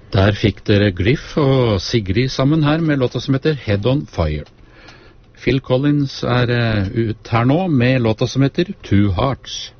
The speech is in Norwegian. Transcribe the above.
Der fikk dere Griff og Sigrid sammen her med låta som heter Head on Fire. Phil Collins er ut her nå med låta som heter Two Hearts.